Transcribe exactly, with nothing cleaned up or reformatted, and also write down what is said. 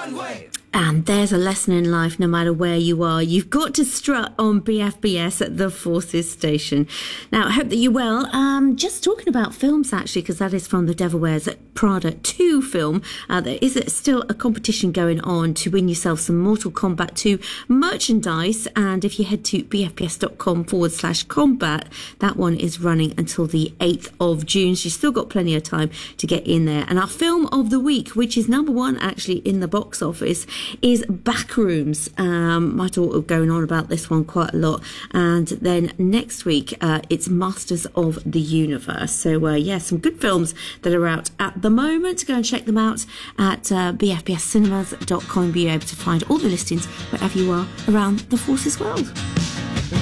And there's a lesson in life, no matter where you are. You've got to strut on B F B S at the Forces Station. Now, I hope that you're well. Um, just talking about films, actually, because that is from the Devil Wears Prada two film. Uh, there is still a competition going on to win yourself some Mortal Kombat two merchandise. And if you head to bfbs.com forward slash combat, that one is running until the eighth of June. So you've still got plenty of time to get in there. And our film of the week, which is number one, actually, in the box office, is Backrooms. Um, my daughter going on about this one quite a lot. And then next week, uh, it's Masters of the Universe. So, uh, yeah, some good films that are out at the moment. Go and check them out at uh, b f b s cinemas dot com. Be able to find all the listings wherever you are around the Forces world.